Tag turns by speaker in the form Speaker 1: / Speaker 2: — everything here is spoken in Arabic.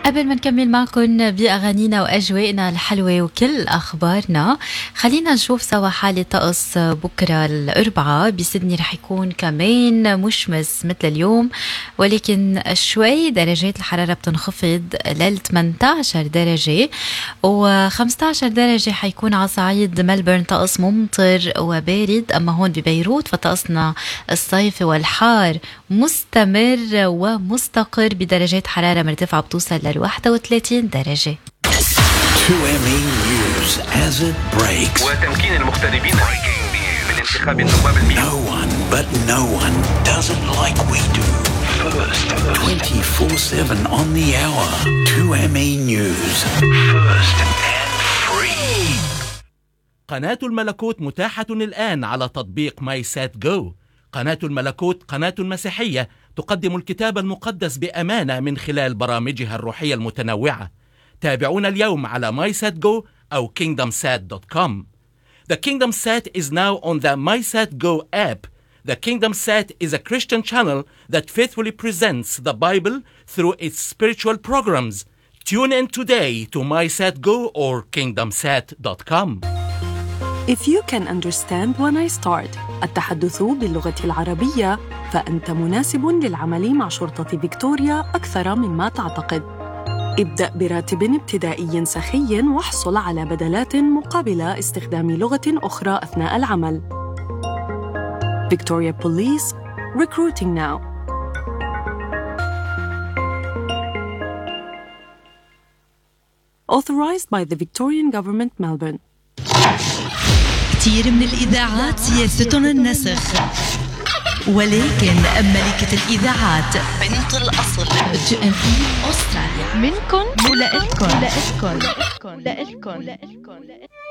Speaker 1: قبل ما نكمل معكم بأغانينا وأجوائنا الحلوة وكل أخبارنا، خلينا نشوف سوا حالة طقس بكرة الأربعاء بسيدني. رح يكون كمان مشمس مثل اليوم، ولكن شوي درجات الحرارة بتنخفض لل 18 درجة، و15 درجة حيكون على صعيد ملبورن طقس ممطر وبارد. أما هون ببيروت فطقسنا الصيفي والحار مستمر ومستقر بدرجات حرارة مرتفعة بتوصل ل 31 درجة.
Speaker 2: 2ME News as it breaks.
Speaker 3: وتمكين المغتربين من انتخاب النواب المئة.
Speaker 2: No one does it like we do. First, 24/7 on the hour. 2ME News. First and free.
Speaker 4: قناة الملكوت متاحة الآن على تطبيق ماي سات جو. قناة الملكوت قناة مسيحية تقدم الكتاب المقدس بأمانة من خلال برامجها الروحية المتنوعة. تابعونا اليوم على MySatGo أو KingdomSat.com. The KingdomSat is now on the MySatGo app. The KingdomSat is a Christian channel that faithfully presents the Bible through its spiritual programs. Tune in today to MySatGo or KingdomSat.com.
Speaker 5: If you can understand when I start التحدث باللغة العربية، فأنت مناسب للعمل مع شرطة فيكتوريا أكثر مما تعتقد. ابدأ براتب ابتدائي سخي واحصل على بدلات مقابل استخدام لغة أخرى أثناء العمل. Victoria Police, recruiting now. Authorized by the Victorian Government, Melbourne.
Speaker 6: كثير من الإذاعات سياستنا النسخ، ولكن ملكة الإذاعات بنت الأصل 2ME أستراليا، منكن ولإلكن.